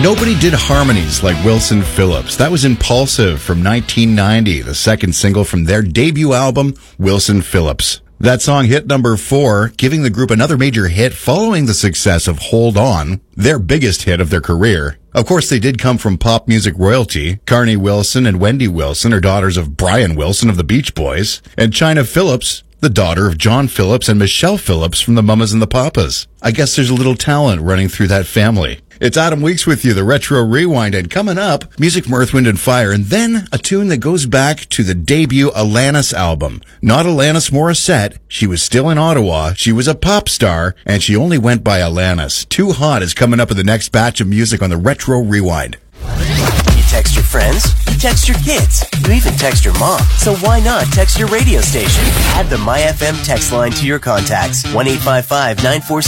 Nobody did harmonies like Wilson Phillips. That was Impulsive from 1990, the second single from their debut album, Wilson Phillips. That song hit number 4, giving the group another major hit following the success of Hold On, their biggest hit of their career. Of course, they did come from pop music royalty. Carney Wilson and Wendy Wilson are daughters of Brian Wilson of the Beach Boys, and China Phillips, the daughter of John Phillips and Michelle Phillips from the Mamas and the Papas. I guess there's a little talent running through that family. It's Adam Weeks with you, the Retro Rewind, and coming up, music from Earth, Wind & Fire, and then a tune that goes back to the debut Alanis album. Not Alanis Morissette. She was still in Ottawa. She was a pop star, and she only went by Alanis. Too Hot is coming up in the next batch of music on the Retro Rewind. You text your friends, you text your kids, you even text your mom. So why not text your radio station? Add the MyFM text line to your contacts. 1-855-946